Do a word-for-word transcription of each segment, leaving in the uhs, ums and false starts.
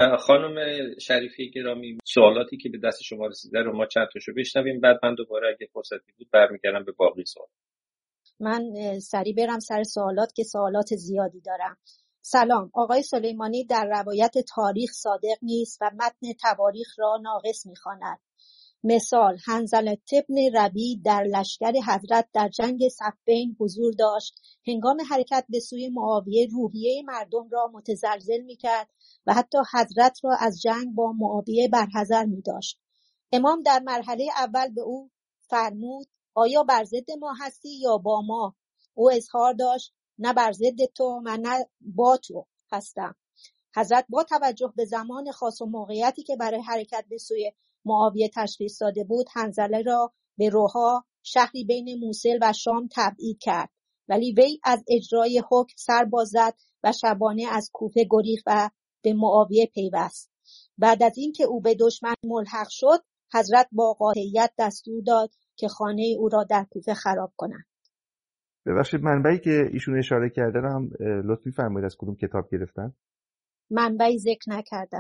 خانم شریفی گرامی، سوالاتی که به دست شما رسیده رو ما چند تاشو بشنویم، بعد من دوباره اگه فرصتی بود برمیگردم به باقی سوال. من سریع برم سر سوالات که سوالات زیادی دارم. سلام، آقای سلیمانی در روایت تاریخ صادق نیست و متن تواریخ را ناقص می‌خواند. مثال حنظله ابن ربیع در لشکر حضرت در جنگ صفین حضور داشت. هنگام حرکت به سوی معاویه روحیه مردم را متزلزل می‌کرد و حتی حضرت را از جنگ با معاویه برحذر می‌داشت. امام در مرحله اول به او فرمود آیا بر ضد ما هستی یا با ما؟ او اظهار داشت نه بر ضد تو و نه با تو هستم. حضرت با توجه به زمان خاص و موقعیتی که برای حرکت به سوی معاویه تشخیص داده بود، حنظله را به روحا، شهری بین موصل و شام، تبعید کرد، ولی وی از اجرای حکم سر باز زد و شبانه از کوفه گریخت و به معاویه پیوست. بعد از اینکه او به دشمن ملحق شد، حضرت با قاطعیت دستور داد که خانه او را در کوفه خراب کنند. ببخشید منبعی که ایشون اشاره کرده رو هم لطفی فرمایید از کدوم کتاب گرفتن؟ منبعی ذکر نکرده.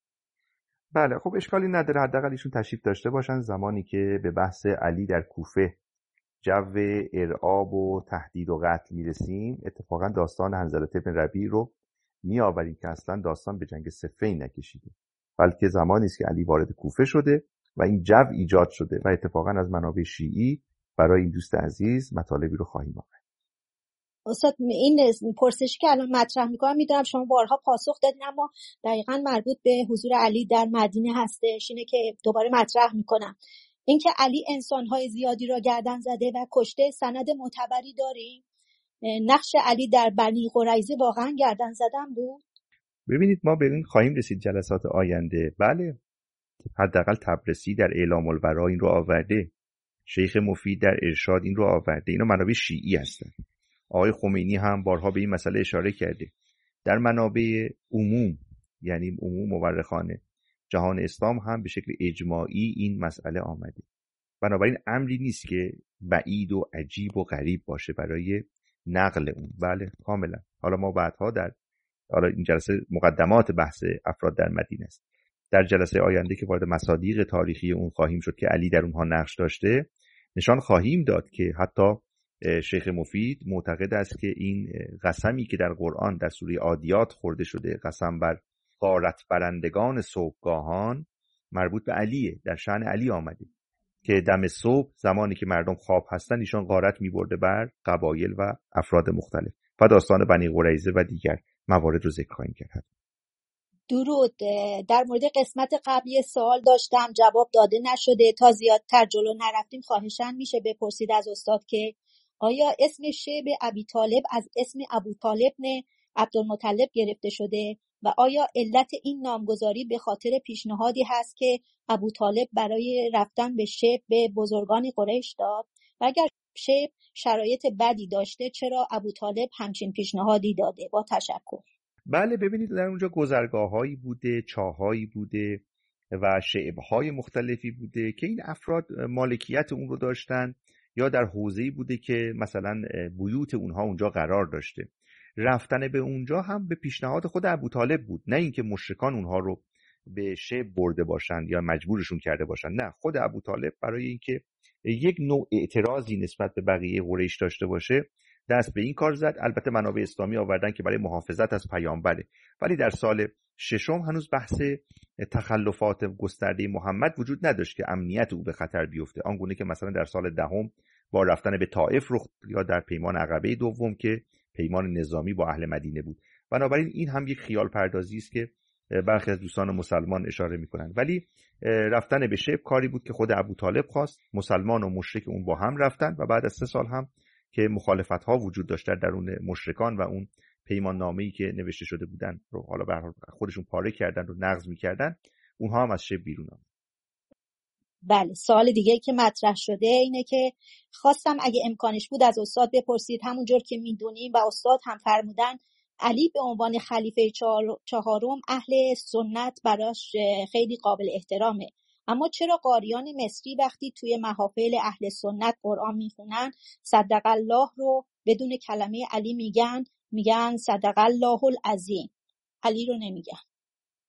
بله خب اشکالی نداره، حداقل ایشون تشریف داشته باشن زمانی که به بحث علی در کوفه جو ارعاب و تهدید و قتل میرسیم. اتفاقا داستان حنظله ابن ربیع رو میآوریم که اصلا داستان به جنگ صفین نکشیده، بلکه زمانی است که علی وارد کوفه شده و این جو ایجاد شده و اتفاقا از منابع شیعی برای این دوست عزیز مطالبی رو خواهیم آورد. استاد این پرسشی که الان مطرح میکنم میدونم شما بارها پاسخ دادین، اما دقیقاً مربوط به حضور علی در مدینه هستش. اینه که دوباره مطرح میکنم، اینکه علی انسانهای زیادی را گردن زده و کشته سند معتبری داریم؟ نقش علی در بنی قریظه واقعا گردن زدن بود؟ ببینید ما به این خواهیم رسید جلسات آینده. بله حداقل تبرسی در اعلام الورا این رو آورده، شیخ مفید در ارشاد این رو آورده، اینا منابع شیعی هستن. آقای خمینی هم بارها به این مسئله اشاره کرده. در منابع عموم یعنی عموم مورخان جهان اسلام هم به شکل اجماعی این مسئله آمده. بنابراین امری نیست که بعید و عجیب و غریب باشه برای نقل اون. بله کاملا. حالا ما بعدها در حالا این جلسه مقدمات بحث افراد در مدینه است، در جلسه آینده که وارد مصادیق تاریخی اون خواهیم شد که علی در اونها نقش داشته، نشان خواهیم داد که حتی شیخ مفید معتقد است که این قسمی که در قرآن در سوره عادیات خورده شده، قسم بر غارت برندگان صبحگاهان، مربوط به علیه، در شأن علی آمده که دم صبح زمانی که مردم خواب هستن ایشان غارت می‌برده بر قبایل و افراد مختلف و داستان بنی قریظه و دیگر موارد رو ذکر خواهیم کرد. درود. در مورد قسمت قبلی سوال داشتم جواب داده نشده، تا زیادتر جلو نرفتیم خواهشاً میشه بپرسید از استاد که آیا اسم شیب ابی طالب از اسم ابو طالب نه عبدالمطلب گرفته شده و آیا علت این نامگذاری به خاطر پیشنهادی هست که ابو طالب برای رفتن به شیب به بزرگان قریش داد و اگر شیب شرایط بدی داشته چرا ابو طالب همچین پیشنهادی داده؟ با تشکر. بله ببینید در اونجا گذرگاه‌هایی بوده، چاه‌هایی بوده و شعب‌های مختلفی بوده که این افراد مالکیت اون رو داشتن، یا در حوزه‌ای بوده که مثلا بیوت اونها اونجا قرار داشته. رفتن به اونجا هم به پیشنهاد خود ابوطالب بود، نه اینکه مشرکان اونها رو به شعب برده باشند یا مجبورشون کرده باشند. نه، خود ابوطالب برای اینکه یک نوع اعتراضی نسبت به بقیه قریش داشته باشه دست به این کار زد. البته منابع اسلامی آوردن که برای محافظت از پیامبره، ولی در سال ششم هنوز بحث تخلفات گسترده محمد وجود نداشت که امنیت او به خطر بیفته، آنگونه که مثلا در سال دهم با رفتن به طائف رخ یا در پیمان عقبه دوم که پیمان نظامی با اهل مدینه بود. بنابراین این هم یک خیال پردازی است که برخی از دوستان مسلمان اشاره میکنن، ولی رفتن به شیب کاری بود که خود ابوطالب خواست. مسلمان و مشرک اون با هم رفتن و بعد از سه سال هم که مخالفت ها وجود داشت در درون مشرکان و اون پیمان نامه‌ای که نوشته شده بودن رو حالا به هر حال خودشون پاره کردن و نقض می‌کردن، اونها هم از شیب بیرون آمدن. بله، سوال دیگه که مطرح شده اینه که خواستم اگه امکانش بود از استاد بپرسید، همونجور که میدونیم و استاد هم فرمودن علی به عنوان خلیفه چهارم اهل سنت براش خیلی قابل احترامه، اما چرا قاریان مصری وقتی توی محافل اهل سنت قرآن میخونن صدق الله رو بدون کلمه علی میگن میگن صدق الله العظیم، علی رو نمیگن؟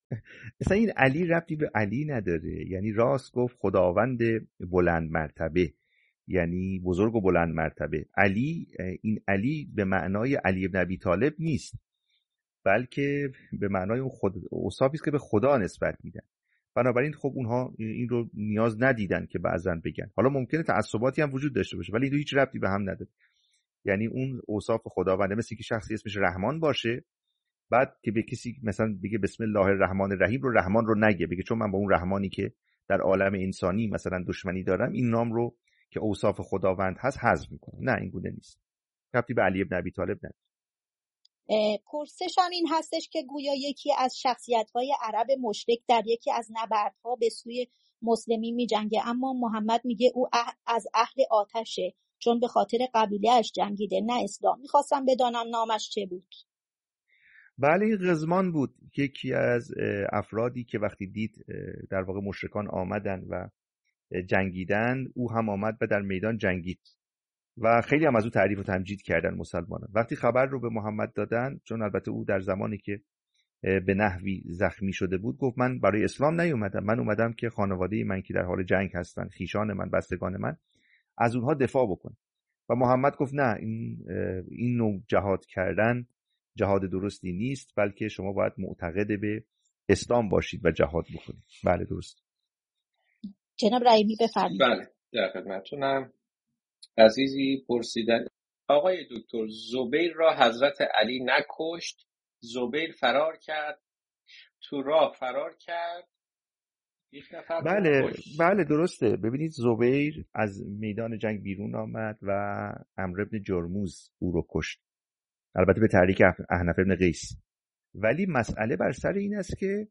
اصلا این علی ربطی به علی نداره. یعنی راست گفت خداوند بلند مرتبه، یعنی بزرگ و بلند مرتبه. علی، این علی به معنای علی ابن ابی طالب نیست، بلکه به معنای اون خود اوصافی است که به خدا نسبت میدن. بنابراین خب اونها این رو نیاز ندیدن که بعضا بگن. حالا ممکنه تعصباتی هم وجود داشته باشه، ولی این هیچ ربطی به هم نداره. یعنی اون اوصاف خداونده، مثل که شخصی اسمش رحمان باشه، بعد که به کسی مثلا بگه بسم الله الرحمن الرحیم رو رحمان رو نگه، بگه چون من با اون رحمانی که در عالم انسانی مثلا دشمنی دارم، این نام رو که اوصاف خداوند هست حذف میکنم. نه، این گونه نیست. ربطی به علی ابن ابی طالب نداره. پرسشم این هستش که گویا یکی از شخصیت‌های عرب مشرک در یکی از نبردها به سوی مسلمین می‌جنگه، اما محمد میگه او اه از اهل آتشه چون به خاطر قبیله‌اش جنگیده، نه اسلام. می‌خواستم بدانم نامش چه بود. بله، این غزمان بود، یکی از افرادی که وقتی دید در واقع مشرکان آمدن و جنگیدن، او هم آمد و در میدان جنگید و خیلی هم از او تعریف و تمجید کردن مسلمانان. وقتی خبر رو به محمد دادن، چون البته او در زمانی که به نحوی زخمی شده بود، گفت من برای اسلام نیومدم، من اومدم که خانواده من که در حال جنگ هستن، خیشان من، بستگان من، از اونها دفاع بکنم. و محمد گفت نه، این این نوع جهاد کردن جهاد درستی نیست، بلکه شما باید معتقد به اسلام باشید و جهاد بکنید. بله درست. جناب رحیمی بفرمایید. بله در خدمتتونم. عزیزی پرسیدن آقای دکتر، زبیر را حضرت علی نکشت، زبیر فرار کرد، تو راه فرار کرد، یک نفر بله کشت. بله درسته. ببینید زبیر از میدان جنگ بیرون آمد و عمرو بن جرموز او رو کشت، البته به تحریک احنف بن قیس. ولی مسئله بر سر این است که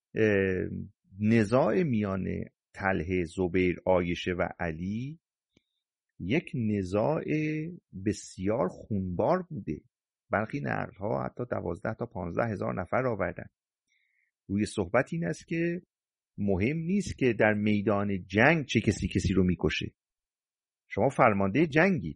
نزاع میان طلحه، زبیر، عایشه و علی یک نزاع بسیار خونبار بوده. برخی نقل‌ها حتی دوازده تا پانزده هزار نفر آوردن. روی صحبت این است که مهم نیست که در میدان جنگ چه کسی کسی رو میکشه. شما فرمانده جنگی،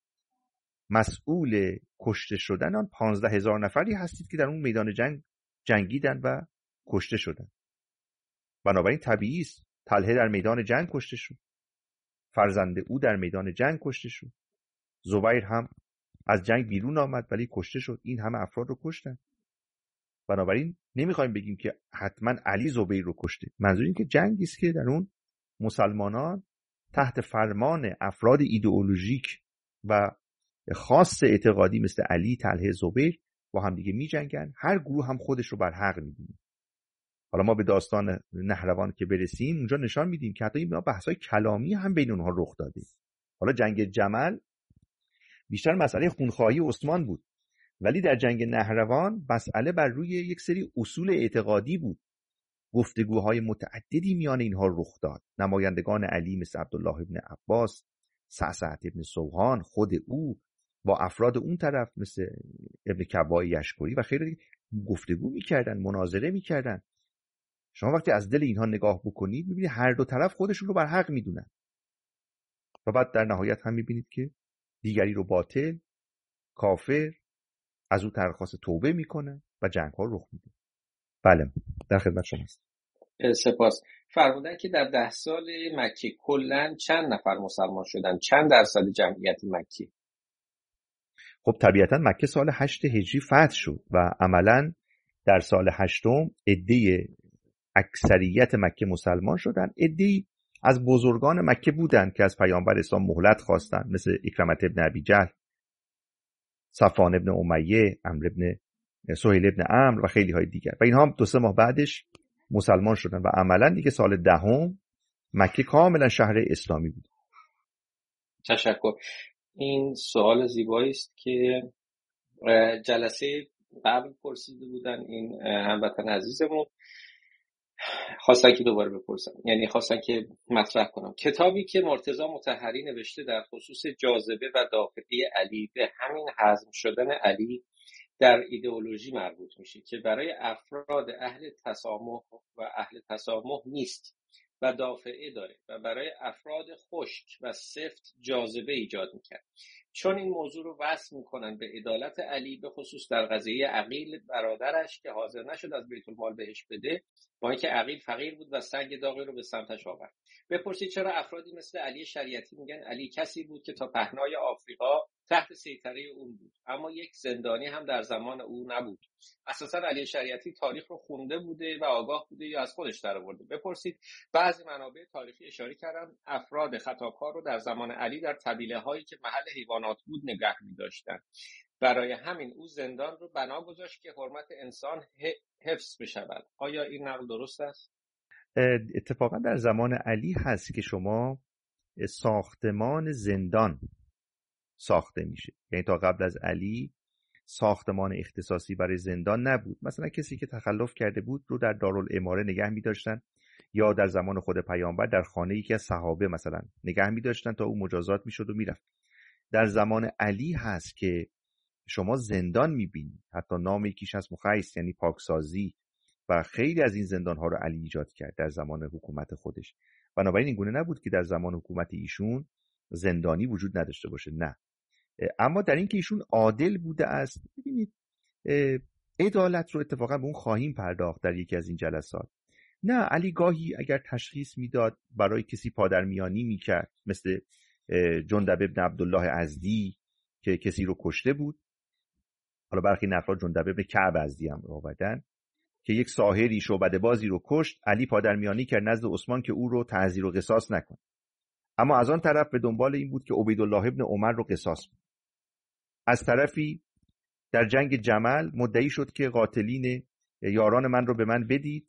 مسئول کشته شدن آن پانزده هزار نفری هستید که در اون میدان جنگ جنگیدن و کشته شدن. بنابراین طبیعی است طلحه در میدان جنگ کشته شد، فرزند او در میدان جنگ کشته شد، زبیر هم از جنگ بیرون آمد ولی کشته شد. این همه افراد رو کشتن. بنابراین نمیخوایم بگیم که حتما علی زبیر رو کشته. منظور این که جنگی است که در اون مسلمانان تحت فرمان افراد ایدئولوژیک و خاص اعتقادی مثل علی، طلحه، زبیر با هم دیگه میجنگن. هر گروه هم خودش رو بر حق میدونه. حالا ما به داستان نهروان که برسیم، اونجا نشان میدیم که حتی این بحث‌های کلامی هم بین اونها رخ داده. حالا جنگ جمل بیشتر مسئله خونخواهی عثمان بود، ولی در جنگ نهروان مسئله بر روی یک سری اصول اعتقادی بود. گفتگوهای متعددی میان اینها رخ داد. نمایندگان علی مثل عبدالله ابن عباس، سعسعة ابن سوحان، خود او با افراد اون طرف مثل ابن کبای یشکری و خیلی گفتگو میکردن، مناظره میکردن. شما وقتی از دل اینها نگاه بکنید میبینید هر دو طرف خودشون رو بر حق میدونن و بعد در نهایت هم میبینید که دیگری رو باطل، کافر، از او درخواست توبه میکنن و جنگ ها رخ میده. بله در خدمت شماست. سپاس. فرمودن که در ده سال مکی کلاً چند نفر مسلمان شدن؟ چند درصد جمعیت مکی؟ خب طبیعتا مکه سال هشت هجری فتح شد و عملاً در سال هشتم عده اکثریت مکه مسلمان شدن. عده‌ای از بزرگان مکه بودند که از پیامبر اسلام مهلت خواستند، مثل اکرمة ابن ابی جهل، صفوان ابن امیه، عمرو ابن سهیل ابن عمرو و خیلی های دیگر، و اینها هم دو سه ماه بعدش مسلمان شدن و عملا دیگه سال دهم مکه کاملا شهر اسلامی بود. تشکر. این سوال زیبایی است که جلسه قبل پرسیده بودن این هموطن عزیزمون، خواستن که دوباره بپرسن، یعنی خواستن که مطرح کنم. کتابی که مرتضی مطهری نوشته در خصوص جاذبه و دافعه علی به همین هضم شدن علی در ایدئولوژی مربوط میشه که برای افراد اهل تسامح و اهل تسامح نیست و دافعه داره و برای افراد خشک و سفت جاذبه ایجاد میکرد. چون این موضوع رو وصل میکنن به عدالت علی، به خصوص در قضیه عقیل برادرش که حاضر نشد از بیت المال بهش بده، با اینکه عقیل فقیر بود و سنگ داغی رو به سمتش آورد. بپرسید چرا افرادی مثل علی شریعتی میگن علی کسی بود که تا پهنای آفریقا تحت سیطره اون بود، اما یک زندانی هم در زمان او نبود. اساسا علی شریعتی تاریخ رو خونده بوده و آگاه بوده یا از خودش درآورده؟ بپرسید. بعضی منابع تاریخی اشاره کردن افراد خطاکار رو در زمان علی در طویله هایی که محل حیوانات بود نگه می‌داشتن. برای همین او زندان رو بنا گذاشت که حرمت انسان حفظ بشود. آیا این نقل درست است؟ اتفاقا در زمان علی هست که شما ساختمان زندان ساخته میشه. یعنی تا قبل از علی ساختمان اختصاصی برای زندان نبود. مثلا کسی که تخلف کرده بود رو در دارالاماره نگه می‌داشتن یا در زمان خود پیامبر در خانه یکی از صحابه مثلا نگه می‌داشتن تا او مجازات میشد و میرفت. در زمان علی هست که شما زندان می‌بینید. حتی نام یکیش از مخیس یعنی پاکسازی و خیلی از این زندان‌ها رو علی ایجاد کرد در زمان حکومت خودش. بنابراین این گونه نبود که در زمان حکومت ایشون زندانی وجود نداشته باشه، نه. اما در این که ایشون عادل بوده است، ببینید عدالت رو اتفاقا به اون خواهیم پرداخت در یکی از این جلسات. نه، علی گاهی اگر تشخیص میداد برای کسی پادرمیانی میکرد، مثل جندب ابن عبدالله ازدی که کسی رو کشته بود. حالا برخی نفرات جندب ابن کعب ازدی هم آوردن که یک ساحری شعبده بازی رو کشت. علی پادرمیانی کرد نزد عثمان که او رو تعزیر و قصاص نکن، اما از آن طرف به دنبال این بود که عبیدالله ابن عمر رو قصاص کن. از طرفی در جنگ جمل مدعی شد که قاتلین یاران من رو به من بدید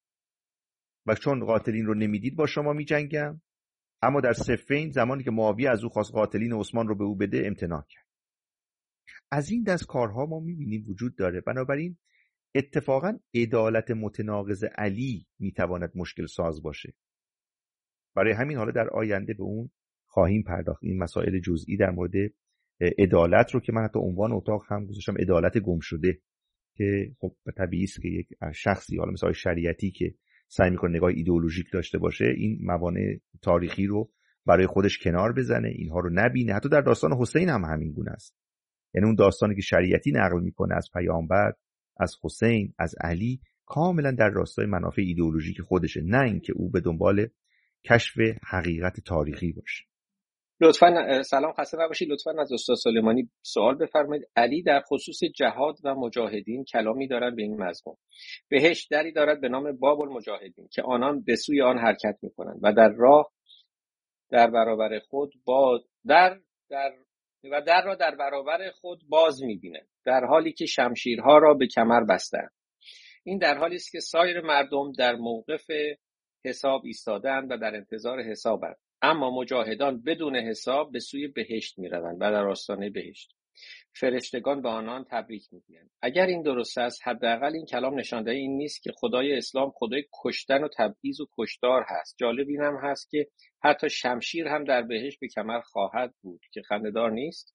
و چون قاتلین رو نمیدید با شما می جنگم. اما در صفین زمانی که معاویه از او خواست قاتلین عثمان رو به او بده امتناع کرد. از این دست کارها ما می بینیم وجود داره. بنابراین اتفاقا عدالت متناقض علی می تواند مشکل ساز باشه. برای همین حالا در آینده به اون خواهیم پرداخت. این مسائل جزئی در مورد عدالت رو که من حتی عنوان اتاق هم گذاشتم عدالت گم شده، که خب طبیعی است که یک شخصی حالا مثلا شریعتی که سعی میکنه نگاه ایدئولوژیک داشته باشه این موانع تاریخی رو برای خودش کنار بزنه، اینها رو نبینه. حتی در داستان حسین هم همین گونه است. یعنی اون داستانی که شریعتی نقل میکنه از پیامبر، از حسین، از علی، کاملا در راستای منافع ایدئولوژیک خودشه، نه اینکه او به دنبال کشف حقیقت تاریخی باشه. لطفاً سلام، خسته نباشید. لطفاً از استاد سلیمانی سوال بفرمایید. علی در خصوص جهاد و مجاهدین کلامی دارد به این مضمون: بهشت دری دارد به نام باب المجاهدین که آنان به سوی آن حرکت می‌کنند و در راه در برابر خود با در در و در را در برابر خود باز می‌بینند، در حالی که شمشیرها را به کمر بستند. این در حالی است که سایر مردم در موقف حساب ایستادند و در انتظار حسابند، اما مجاهدان بدون حساب به سوی بهشت می‌روند و در آستانه بهشت فرشتگان به آنان تبریک می‌گویند. اگر این درست است، حداقل این کلام نشانده این نیست که خدای اسلام خدای کشتن و تبعیض و کشتار هست. جالب این هم هست که حتی شمشیر هم در بهشت به کمر خواهد بود، که خنده‌دار نیست؟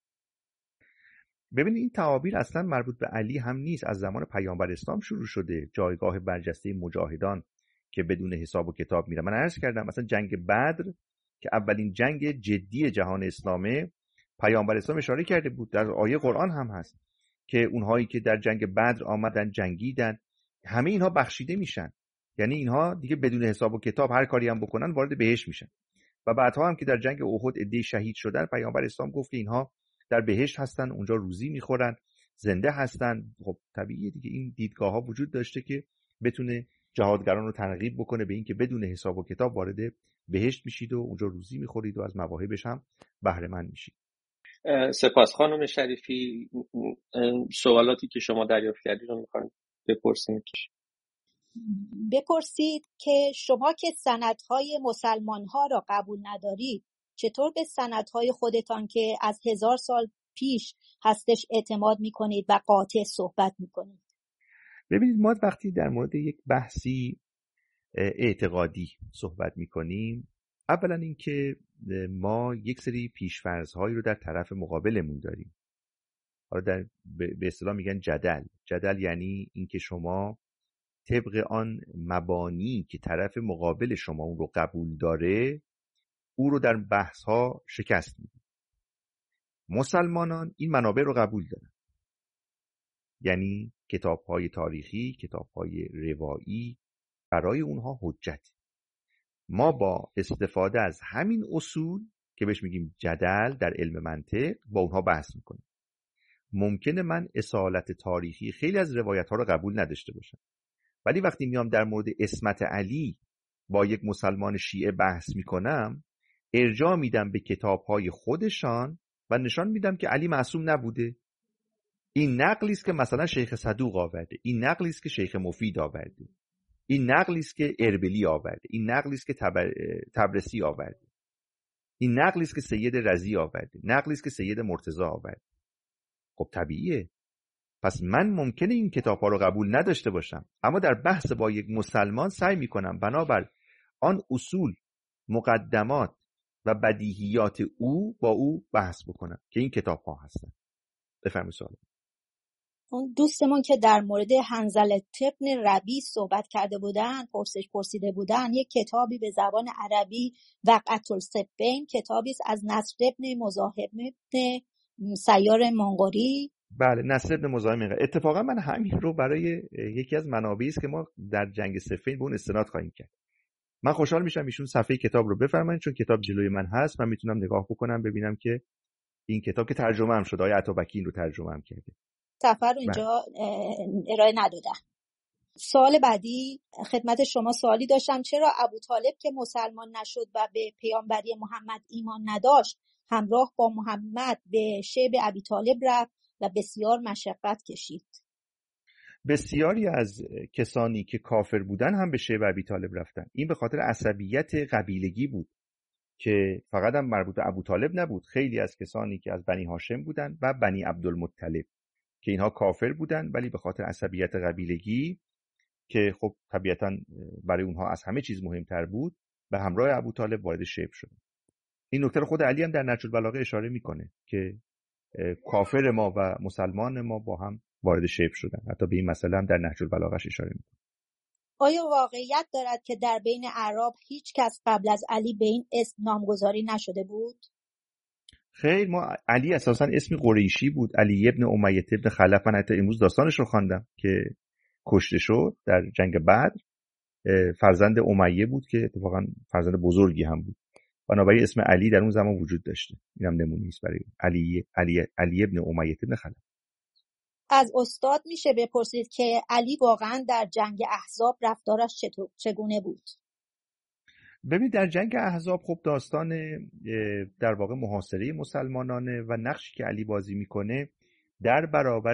ببینید این تعابیر اصلا مربوط به علی هم نیست، از زمان پیامبر اسلام شروع شده. جایگاه برجسته مجاهدان که بدون حساب و کتاب میرن. من عرض کردم مثلا جنگ بدر که اولین جنگ جدی جهان اسلامه، پیامبر اسلام اشاره کرده بود، در آیه قرآن هم هست که اونهایی که در جنگ بدر آمدن جنگیدن همه اینها بخشیده میشن. یعنی اینها دیگه بدون حساب و کتاب هر کاری هم بکنن وارد بهشت میشن. و بعدها هم که در جنگ احد عده شهید شدن، پیامبر اسلام گفت که اینها در بهشت هستن، اونجا روزی میخورن، زنده هستن. خب طبیعیه دیگه این دیدگاه ها وجود داشته که بتونه جهادگران رو ترغیب بکنه به این که بدون حساب و کتاب وارد بهشت میشید و اونجا روزی میخورید و از مواهبش هم بهره مند میشید. سپاس خانم شریفی. سوالاتی که شما دریافت کردید رو میخوام بپرسیم. بپرسید که شما که سندهای مسلمانها را قبول ندارید، چطور به سندهای خودتان که از هزار سال پیش هستش اعتماد میکنید و قاطع صحبت میکنید؟ ببینید ما وقتی در مورد یک بحثی اعتقادی صحبت میکنیم، اولا اینکه ما یک سری پیش‌فرض‌هایی رو در طرف مقابلمون داریم. حالا در به اصطلاح میگن جدل. جدل یعنی اینکه شما طبق آن مبانی که طرف مقابل شما اون رو قبول داره او رو در بحث ها شکست میدید. مسلمانان این منابع رو قبول دارن، یعنی کتاب های تاریخی، کتاب های روایی برای اونها حجت. ما با استفاده از همین اصول که بهش میگیم جدل در علم منطق با اونها بحث میکنیم. ممکنه من اصالت تاریخی خیلی از روایت ها رو قبول نداشته باشم، ولی وقتی میام در مورد عصمت علی با یک مسلمان شیعه بحث میکنم، ارجاع میدم به کتاب های خودشان و نشان میدم که علی معصوم نبوده. این نقلی است که مثلا شیخ صدوق آورده، این نقلی است که شیخ مفید آورده، این نقلی است که اربلی آورده، این نقلی است که تبر... تبرسی آورده، این نقلی است که سید رضی آورده، نقلی است که سید مرتضی آورده. خب طبیعیه. پس من ممکنه این کتاب‌ها رو قبول نداشته باشم، اما در بحث با یک مسلمان سعی می‌کنم بنابر آن اصول، مقدمات و بدیهیات او با او بحث بکنم که این کتاب‌ها هستن. بفرمایید سوال. اون دوستمون که در مورد حنظله ابن ربیع صحبت کرده بودن، پرسش پرسیده بودن، یک کتابی به زبان عربی وقعة الصفین، کتابی است از نصر ابن مزاحم ابن سیار منقری. بله، نصر ابن مزاحم. اتفاقا من همین رو برای یکی از منابعی است که ما در جنگ صفین به اون استناد خواهیم کرد. من خوشحال میشم ایشون صفحه کتاب رو بفرمایید، چون کتاب جلوی من هست، من میتونم نگاه بکنم ببینم که این کتاب که ترجمه هم شده، آقای عطابکی این رو ترجمه هم کرده. سفر رو اینجا ارائه ندادم. سوال بعدی خدمت شما سوالی داشتم، چرا ابو طالب که مسلمان نشد و به پیامبری محمد ایمان نداشت همراه با محمد به شیب ابی طالب رفت و بسیار مشقت کشید؟ بسیاری از کسانی که کافر بودن هم به شیب ابی طالب رفتن. این به خاطر عصبیت قبیلگی بود که فقط هم مربوط به ابو طالب نبود. خیلی از کسانی که از بنی هاشم بودن و بنی عبدالمطلب که اینها کافر بودن، ولی به خاطر عصبیت قبیلگی که خب طبیعتاً برای اونها از همه چیز مهمتر بود، به همراه ابو طالب وارد شیب شدن. این نکته رو خود علی هم در نهج البلاغه اشاره میکنه که کافر ما و مسلمان ما با هم وارد شیب شدن. حتی به این مسئله هم در نهج البلاغه‌اش اشاره میکنه. آیا واقعیت دارد که در بین اعراب هیچ کس قبل از علی به این اسم نامگذاری نشده بود؟ خیر، ما علی اساساً اسم قریشی بود، علی ابن امیه ابن خلف. من حتی امروز داستانش رو خواندم که کشته شد در جنگ بدر. فرزند امیه بود که اتفاقاً فرزند بزرگی هم بود. بنابراین اسم علی در اون زمان وجود داشته. اینم نمونه است برای علی علی علی ابن امیه ابن خلف. از استاد میشه بپرسید که علی واقعاً در جنگ احزاب رفتارش چطور چگونه بود؟ ببینید در جنگ احزاب خب داستان در واقع محاصره مسلمانانه و نقشی که علی بازی میکنه در برابر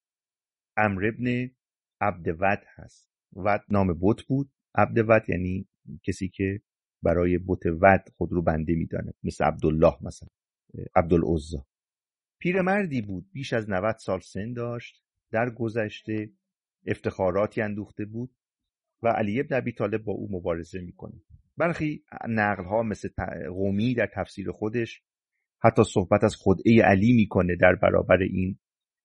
عمرو ابن عبدود هست. ود نام بت بود، عبدود یعنی کسی که برای بت ود خود رو بنده میدانه، مثل عبدالله، مثلا عبدالعزا. پیرمردی بود، بیش از نود سال سن داشت، در گذشته افتخاراتی اندوخته بود و علی ابن ابی طالب با او مبارزه میکنه. برخی نقل ها مثل قومی در تفسیر خودش حتی صحبت از خدعه علی میکنه در برابر این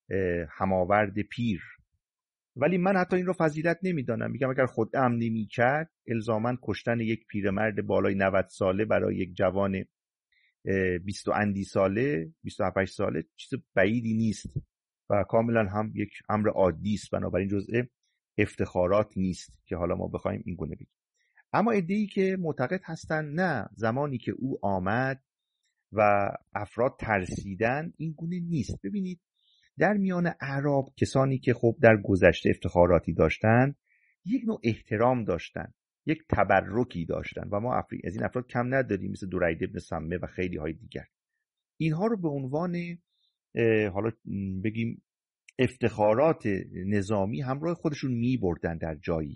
هماورد پیر، ولی من حتی این رو فضیلت نمیدانم. میگم اگر خدعه هم نمیکرد، الزاماً کشتن یک پیرمرد بالای نود ساله برای یک جوان بیست و اندی ساله، بیست و هفت ساله، چیز بعیدی نیست و کاملا هم یک امر عادی است. بنابراین جزء افتخارات نیست که حالا ما بخوایم این گونه بگیم. اما عده‌ای که معتقد هستن نه، زمانی که او آمد و افراد ترسیدن، این گونه نیست. ببینید در میان اعراب کسانی که خب در گذشته افتخاراتی داشتن، یک نوع احترام داشتن، یک تبرکی داشتن و ما افری از این افراد کم نداریم، مثل درید ابن سمه و خیلی های دیگر. اینها رو به عنوان حالا بگیم افتخارات نظامی همراه خودشون می بردن در جایی،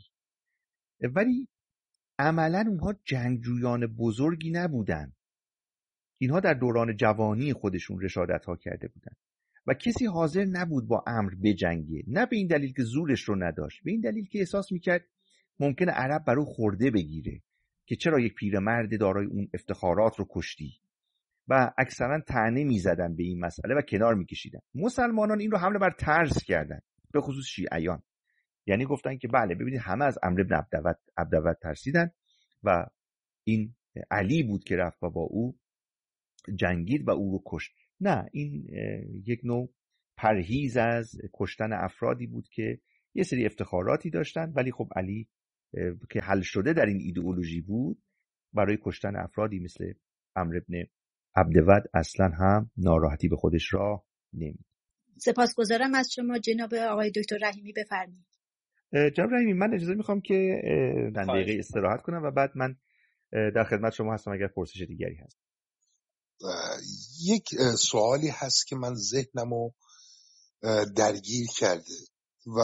ولی عملا اونها جنگجویان بزرگی نبودن. اینها در دوران جوانی خودشون رشادت ها کرده بودن و کسی حاضر نبود با امر بجنگه، نه به این دلیل که زورش رو نداشت، به این دلیل که احساس میکرد ممکنه عرب برای خورده بگیره که چرا یک پیرمرد دارای اون افتخارات رو کشتی، و اکثرا طعنه میزدن به این مسئله و کنار میکشیدن. مسلمانان این رو حمله بر ترس کردن، به خصوص شیعیان. یعنی گفتن که بله ببینید همه از عمرو بن عبدود عبدود ترسیدن و این علی بود که رفت و با او جنگید و او رو کشت. نه، این یک نوع پرهیز از کشتن افرادی بود که یه سری افتخاراتی داشتن، ولی خب علی که حل شده در این ایدئولوژی بود برای کشتن افرادی مثل عمرو بن عبدود اصلا هم ناراحتی به خودش راه نمید. سپاسگزارم از شما جناب آقای دکتر رحیمی. بفرمایید. جناب رحیمی، من اجازه میخوام که چند دقیقه استراحت کنم و بعد من در خدمت شما هستم اگر پرسش دیگری هست. یک سوالی هست که من ذهنمو درگیر کرده و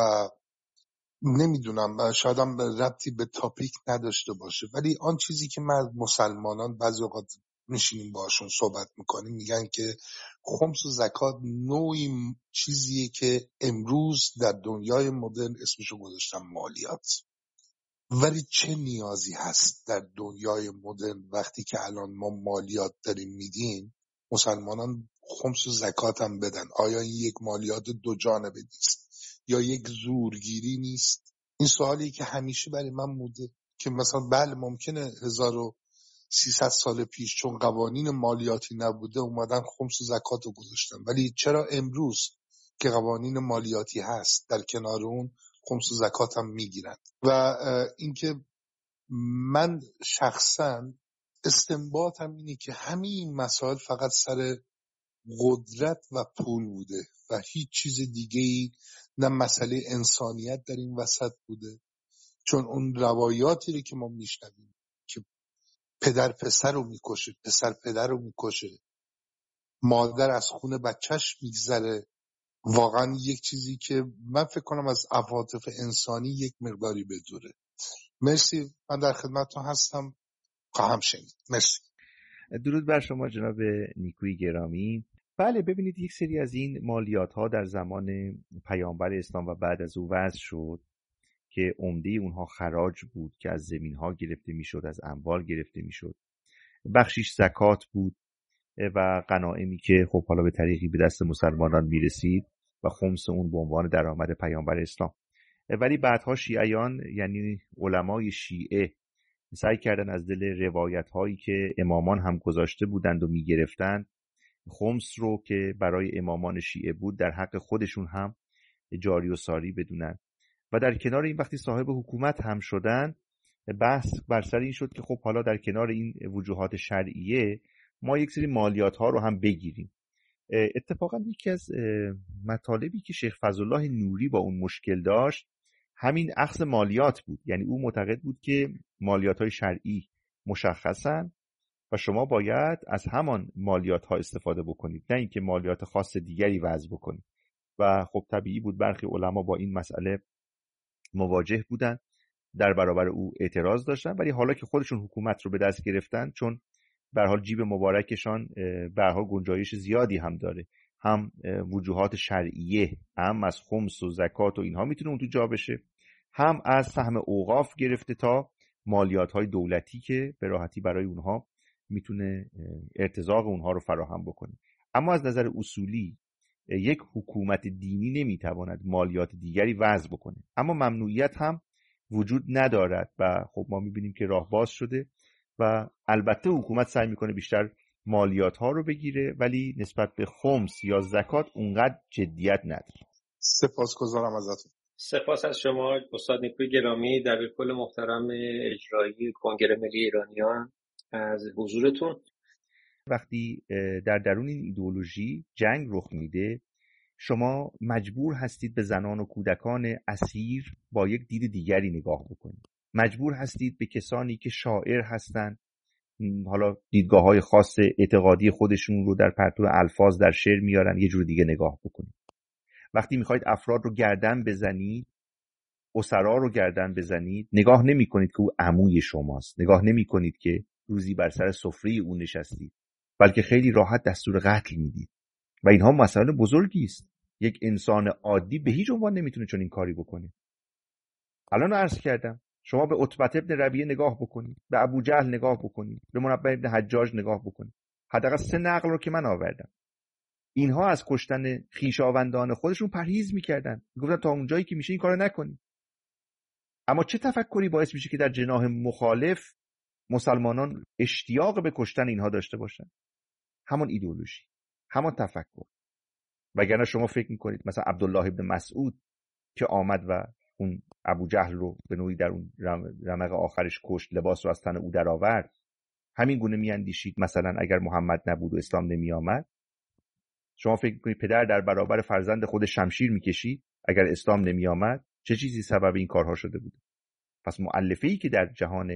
نمیدونم، شاید هم ربطی به تاپیک نداشته باشه، ولی آن چیزی که من مسلمانان بعضی اوقات میشینیم باشون صحبت میکنیم میگن که خمس و زکات نوعی چیزیه که امروز در دنیای مدرن اسمشو گذاشتن مالیات. ولی چه نیازی هست در دنیای مدرن وقتی که الان ما مالیات داریم میدیم مسلمانان خمس و زکات هم بدن؟ آیا این یک مالیات دو جانبه نیست یا یک زورگیری نیست؟ این سوالی که همیشه برای من بوده که مثلا بله ممکنه هزار و سیصد سال پیش چون قوانین مالیاتی نبوده اومدن خمس و زکات رو گذاشتن، ولی چرا امروز که قوانین مالیاتی هست در کنار اون خمس و زکات هم میگیرن؟ و اینکه من شخصا استنباطم اینه که همین مسائل فقط سر قدرت و پول بوده و هیچ چیز دیگه‌ای، نه مسئله انسانیت در این وسط بوده. چون اون روایاتی رو که ما میشنویم که پدر پسر رو میکشه، پسر پدر رو میکشه، مادر از خون بچهش میگذره، واقعا یک چیزی که من فکر کنم از عواطف انسانی یک مقداری بدوره. مرسی، من در خدمتتون هستم، خواهم شنید. مرسی. درود بر شما جناب نیکوی گرامی. بله ببینید یک سری از این مالیات ها در زمان پیامبر اسلام و بعد از او وضع شد که عمده اونها خراج بود که از زمین ها گرفته میشد، از اموال گرفته میشد. بخشیش زکات بود و غنایمی که خب حالا به طریقی به دست مسلمانان میرسید و خمس اون به عنوان درآمد پیامبر اسلام. ولی بعدها شیعیان یعنی علمای شیعه سعی کردن از دل روایت هایی که امامان هم گذاشته بودند و میگرفتند خمس رو که برای امامان شیعه بود در حق خودشون هم جاری و ساری بدونن و در کنار این وقتی صاحب حکومت هم شدن بحث بر سر این شد که خب حالا در کنار این وجوهات شرعیه ما یک سری مالیات ها رو هم بگیریم. اتفاقا یکی از مطالبی که شیخ فضلالله نوری با اون مشکل داشت همین اخذ مالیات بود. یعنی او معتقد بود که مالیات های شرعی مشخصن و شما باید از همان مالیات ها استفاده بکنید، نه اینکه مالیات خاص دیگری وضع بکنید. و خب طبیعی بود برخی علما با این مسئله مواجه بودن، در برابر او اعتراض داشتن، ولی حالا که خودشون حکومت رو به دست گرفتن، چون به هر حال جیب مبارکشان به هر حال گنجایش زیادی هم داره، هم وجوهات شرعیه هم از خمس و زکات و اینها میتونه اون تو جا بشه، هم از سهم اوقاف گرفته تا مالیات های دولتی که به راحتی برای اونها میتونه ارتزاق اونها رو فراهم بکنه. اما از نظر اصولی یک حکومت دینی نمیتواند مالیات دیگری وضع بکنه، اما ممنوعیت هم وجود ندارد و خب ما میبینیم که راه باز شده و البته حکومت سعی میکنه بیشتر مالیات ها رو بگیره ولی نسبت به خمس یا زکات اونقدر جدیت نداره. سپاسگزارم ازتون. سپاس از شما استاد نیکوی گرامی، دبیرکل محترم اجرایی کنگره ملی ایرانیان، از حضورتون. وقتی در درون این ایدئولوژی جنگ رخ میده شما مجبور هستید به زنان و کودکان اسیر با یک دید دیگری نگاه بکنید. مجبور هستید به کسانی که شاعر هستند، حالا دیدگاه‌های خاص اعتقادی خودشون رو در پرتو الفاظ در شعر میارن، یه جور دیگه نگاه بکنید. وقتی میخواید افراد رو گردن بزنید، اسرا رو گردن بزنید، نگاه نمی کنید که او عموی شماست، نگاه نمی کنید که روزی بر سر سفره او نشستید، بلکه خیلی راحت دستور قتل میدید و اینها مسائل بزرگی است. یک انسان عادی به هیچ عنوان نمیتونه چون این کاری بکنه. الان عرض کردم شما به عتبة ابن ربیعه نگاه بکنید، به ابو جهل نگاه بکنید، به منبه ابن حجاج نگاه بکنید. حداقل سه نقل رو که من آوردم، اینها از کشتن خویشاوندان خودشون پرهیز میکردن، میگفتن تا اونجایی که میشه این کارو نکنید. اما چه تفکری باعث میشه که در جناح مخالف مسلمانان اشتیاق به کشتن اینها داشته باشن؟ همون ایدئولوژی، همون تفکر. وگرنه شما فکر میکنید مثلا عبدالله ابن مسعود که آمد و اون ابو جهل رو به نوعی در اون رمق آخرش کشت، لباس رو از تن او در آورد، همین گونه میاندیشید مثلا اگر محمد نبود و اسلام نمی آمد؟ شما فکر میکنید پدر در برابر فرزند خود شمشیر میکشید اگر اسلام نمی آمد؟ چه چیزی سبب این کارها شده بود؟ پس مؤلفه‌ای که در جهان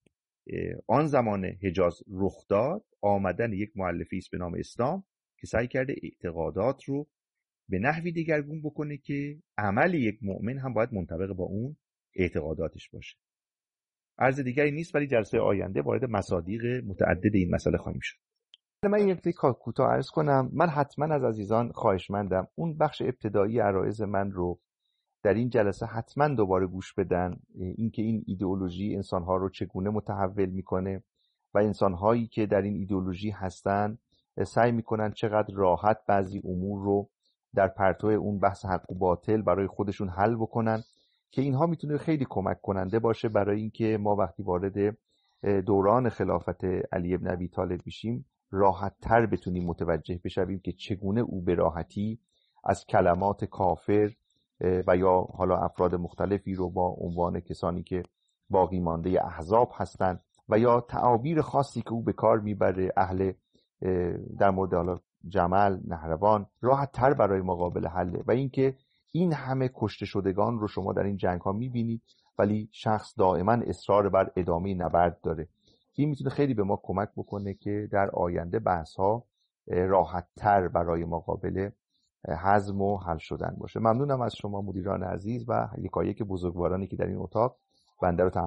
آن زمان حجاز رخ داد، آمدن یک مؤلفه‌ای است به نام اسلام که سعی کرده اعتقادات رو به نحوی دگرگون بکنه که عمل یک مؤمن هم باید منطبق با اون اعتقاداتش باشه. عرض دیگری نیست، ولی جلسه آینده وارد مصادیق متعدد این مسئله خواهیم شد. من یک نکته کوتاه عرض کنم. من حتما از عزیزان خواهشمندم اون بخش ابتدایی عرایض من رو در این جلسه حتما دوباره گوش بدن، اینکه این ایدئولوژی انسانها رو چگونه متحول میکنه و انسانهایی که در این ایدئولوژی هستن سعی میکنن چقدر راحت بعضی امور رو در پرتو اون بحث حق و باطل برای خودشون حل بکنن، که اینها میتونه خیلی کمک کننده باشه برای اینکه ما وقتی وارد دوران خلافت علی ابن ابی طالب میشیم راحت تر بتونیم متوجه بشویم که چگونه او به راحتی از کلمات کافر و یا حالا افراد مختلفی رو با عنوان کسانی که باقی مانده احزاب هستند و یا تعابیر خاصی که او به کار میبره اهل در مورد حالا جمل، نهروان، راحت تر برای مقابل حله. و اینکه این همه کشته شدگان رو شما در این جنگ ها میبینید ولی شخص دائما اصرار بر ادامه نبرد داره. این میتونه خیلی به ما کمک بکنه که در آینده بحث ها راحت تر برای مقابل هضم و حل شدن باشه. ممنونم از شما مدیران عزیز و یکایک بزرگوارانی که در این اتاق بنده رو